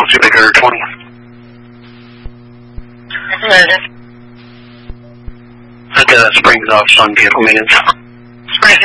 Studebaker 20. At Springs Office on vehicle maintenance.